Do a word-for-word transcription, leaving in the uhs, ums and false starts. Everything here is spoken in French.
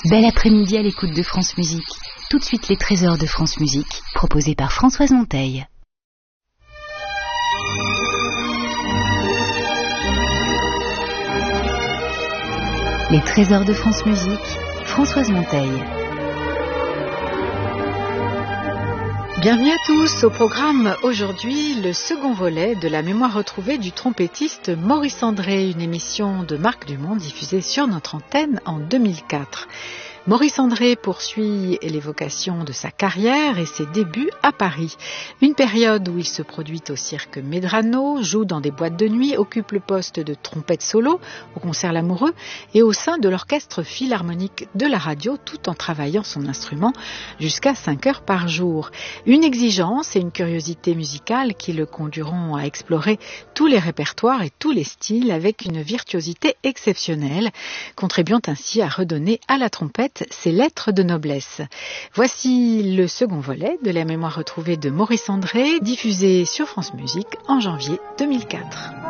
Bel après-midi à l'écoute de France Musique. Tout de suite les trésors de France Musique, proposés par Françoise Monteil. Les trésors de France Musique, Françoise Monteil. Bienvenue à tous. Au programme aujourd'hui, le second volet de la mémoire retrouvée du trompettiste Maurice André, une émission de Marc Dumont diffusée sur notre antenne en deux mille quatre. Maurice André poursuit l'évocation de sa carrière et ses débuts à Paris. Une période où il se produit au cirque Medrano, joue dans des boîtes de nuit, occupe le poste de trompette solo au concert L'Amoureux et au sein de l'orchestre philharmonique de la radio, tout en travaillant son instrument jusqu'à cinq heures par jour. Une exigence et une curiosité musicale qui le conduiront à explorer tous les répertoires et tous les styles avec une virtuosité exceptionnelle, contribuant ainsi à redonner à la trompette ses lettres de noblesse. Voici le second volet de la mémoire retrouvée de Maurice André, diffusé sur France Musique en janvier deux mille quatre.